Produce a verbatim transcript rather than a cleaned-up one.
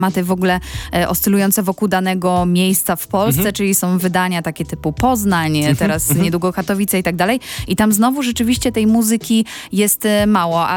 tematy w ogóle e, oscylujące wokół danego miejsca w Polsce, Mhm. czyli są wydania takie typu Poznań, teraz niedługo Katowice i tak dalej. I tam znowu rzeczywiście tej muzyki jest e, mało. A